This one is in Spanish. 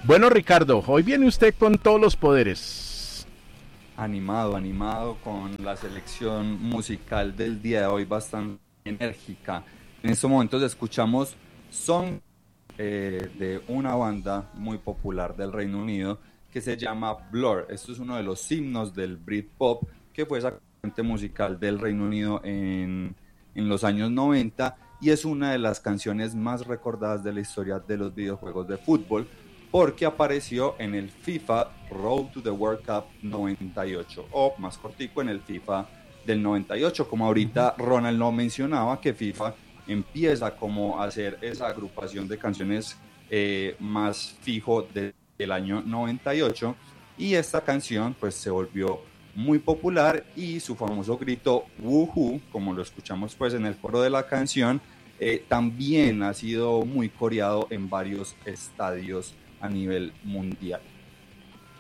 Bueno, Ricardo, hoy viene usted con todos los poderes. Animado con la selección musical del día de hoy bastante enérgica. En estos momentos escuchamos Song de una banda muy popular del Reino Unido que se llama Blur. Esto es uno de los himnos del Britpop, que fue esa corriente musical del Reino Unido en los años 90 y es una de las canciones más recordadas de la historia de los videojuegos de fútbol, porque apareció en el FIFA Road to the World Cup 98, o más cortico, en el FIFA del 98, como ahorita Ronald no mencionaba, que FIFA empieza como a hacer esa agrupación de canciones más fijo del año 98, y esta canción pues se volvió muy popular y su famoso grito "Woohoo", como lo escuchamos pues en el coro de la canción, también ha sido muy coreado en varios estadios a nivel mundial.